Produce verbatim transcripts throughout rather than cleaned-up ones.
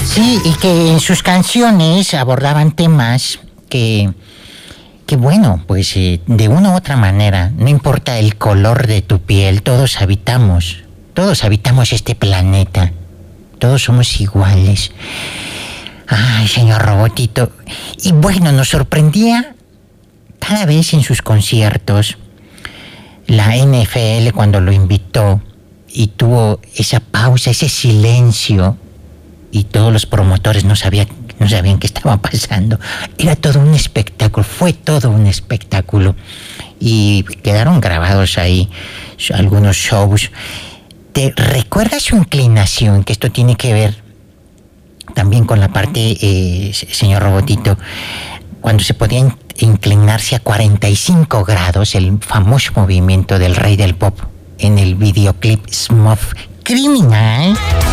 Sí, y que en sus canciones abordaban temas que, que bueno, pues eh, de una u otra manera, no importa el color de tu piel, todos habitamos, todos habitamos este planeta, todos somos iguales. Ay, señor Robotito. Y bueno, nos sorprendía cada vez en sus conciertos la N F L cuando lo invitó y tuvo esa pausa, ese silencio, y todos los promotores no sabían, no sabían qué estaba pasando. Era todo un espectáculo, fue todo un espectáculo. Y quedaron grabados ahí algunos shows. ¿Te recuerdas su inclinación? Que esto tiene que ver también con la parte, eh, señor Robotito, cuando se podía inclinarse a cuarenta y cinco grados, el famoso movimiento del rey del pop en el videoclip Smooth Criminal.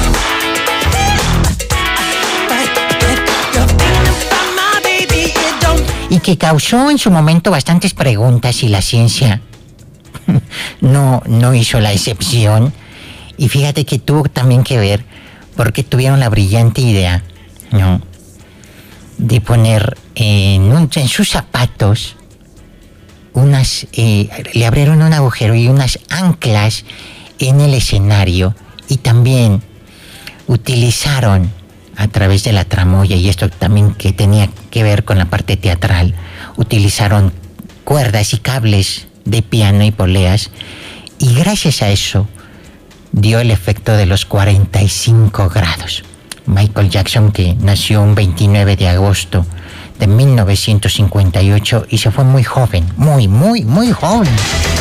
Y que causó en su momento bastantes preguntas y la ciencia no, no hizo la excepción. Y fíjate que tuvo también que ver porque tuvieron la brillante idea, ¿no?, de poner en, un, en sus zapatos unas, eh, le abrieron un agujero y unas anclas en el escenario, y también utilizaron a través de la tramoya, y esto también que tenía que ver con la parte teatral, utilizaron cuerdas y cables de piano y poleas, y gracias a eso dio el efecto de los cuarenta y cinco grados. Michael Jackson, que nació un veintinueve de agosto de mil novecientos cincuenta y ocho y se fue muy joven, muy, muy, muy joven.